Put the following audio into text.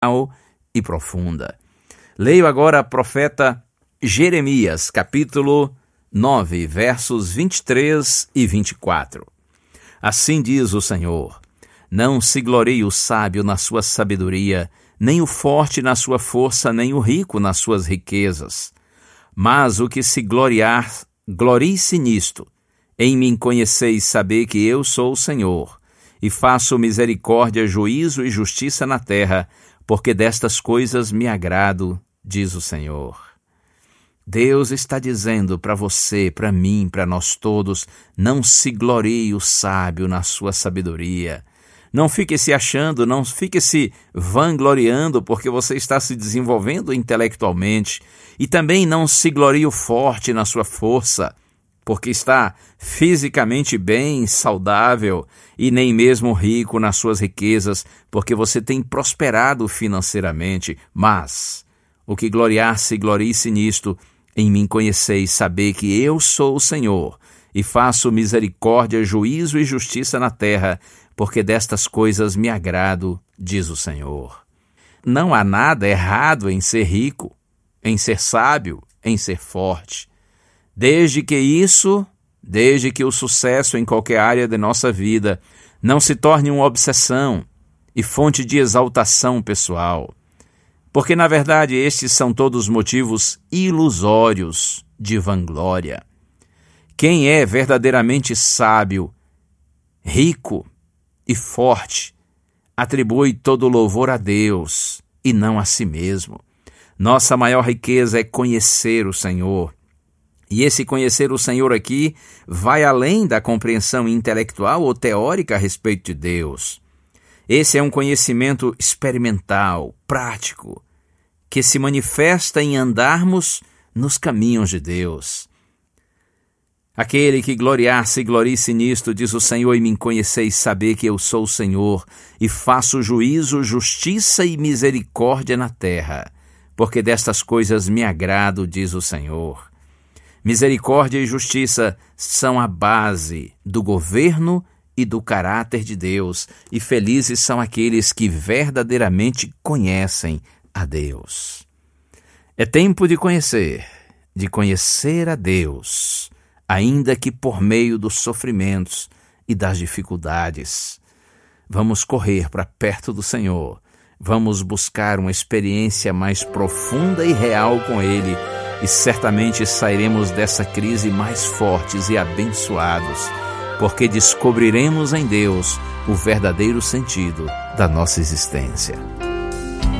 e profunda. Leio agora o profeta Jeremias, capítulo 9, versos 23 e 24. Assim diz o Senhor: não se glorie o sábio na sua sabedoria, nem o forte na sua força, nem o rico nas suas riquezas. Mas o que se gloriar, glorie-se nisto, em mim conheceis saber que eu sou o Senhor, e faço misericórdia, juízo e justiça na terra, porque destas coisas me agrado, diz o Senhor. Deus está dizendo para você, para mim, para nós todos: não se glorie o sábio na sua sabedoria. Não fique se achando, não fique se vangloriando porque você está se desenvolvendo intelectualmente. E também não se glorie o forte na sua força, porque está fisicamente bem, saudável, e nem mesmo rico nas suas riquezas, porque você tem prosperado financeiramente. Mas o que gloriar-se, glorie-se nisto: em mim conheceis saber que eu sou o Senhor, e faço misericórdia, juízo e justiça na terra, porque destas coisas me agrado, diz o Senhor. Não há nada errado em ser rico, em ser sábio, em ser forte, desde que o sucesso em qualquer área de nossa vida não se torne uma obsessão e fonte de exaltação pessoal. Porque, na verdade, estes são todos motivos ilusórios de vanglória. Quem é verdadeiramente sábio, rico e forte, atribui todo o louvor a Deus e não a si mesmo. Nossa maior riqueza é conhecer o Senhor. E esse conhecer o Senhor aqui vai além da compreensão intelectual ou teórica a respeito de Deus. Esse é um conhecimento experimental, prático, que se manifesta em andarmos nos caminhos de Deus. Aquele que gloriar-se, glorie-se nisto, diz o Senhor, e me conheceis saber que eu sou o Senhor, e faço juízo, justiça e misericórdia na terra, porque destas coisas me agrado, diz o Senhor. Misericórdia e justiça são a base do governo e do caráter de Deus, e felizes são aqueles que verdadeiramente conhecem a Deus. É tempo de conhecer a Deus, ainda que por meio dos sofrimentos e das dificuldades. Vamos correr para perto do Senhor, vamos buscar uma experiência mais profunda e real com Ele, e certamente sairemos dessa crise mais fortes e abençoados, porque descobriremos em Deus o verdadeiro sentido da nossa existência.